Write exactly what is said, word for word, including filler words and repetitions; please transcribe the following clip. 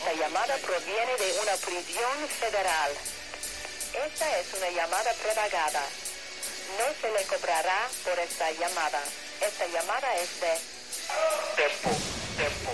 Esta llamada proviene de una prisión federal. Esta es una llamada prepagada. No se le cobrará por esta llamada. Esta llamada es de... Tempo, tempo.